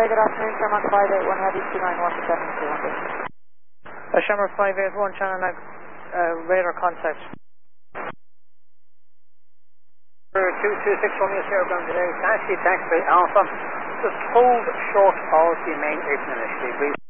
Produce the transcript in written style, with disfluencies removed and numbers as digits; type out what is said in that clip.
Good afternoon, Shamrock 581, Heavy 291 Shamrock 581, Channel 9, radar contact. 2261 Sierra Ground today, taxi Alpha, just hold short of the main ignition initially, please.